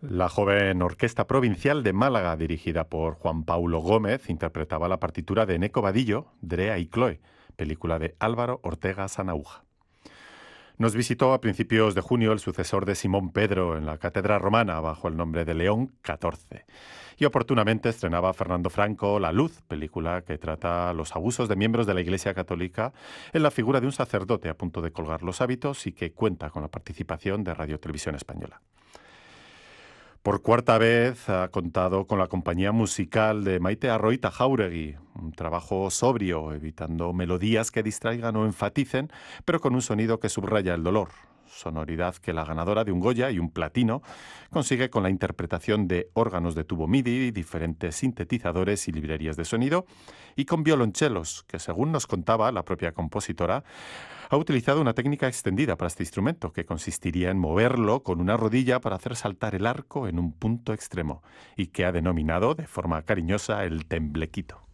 La joven Orquesta Provincial de Málaga, dirigida por Juan Paulo Gómez, interpretaba la partitura de Eneco Badillo, Drea y Chloe, película de Álvaro Ortega Sanauja. Nos visitó a principios de junio el sucesor de Simón Pedro en la Cátedra Romana bajo el nombre de León XIV. Y oportunamente estrenaba Fernando Franco La Luz, película que trata los abusos de miembros de la Iglesia Católica en la figura de un sacerdote a punto de colgar los hábitos y que cuenta con la participación de Radio Televisión Española. Por cuarta vez ha contado con la compañía musical de Maite Arroita Jáuregui, un trabajo sobrio, evitando melodías que distraigan o enfaticen, pero con un sonido que subraya el dolor. Sonoridad que la ganadora de un Goya y un Platino consigue con la interpretación de órganos de tubo MIDI, diferentes sintetizadores y librerías de sonido, y con violonchelos, que según nos contaba la propia compositora, ha utilizado una técnica extendida para este instrumento, que consistiría en moverlo con una rodilla para hacer saltar el arco en un punto extremo, y que ha denominado de forma cariñosa el temblequito.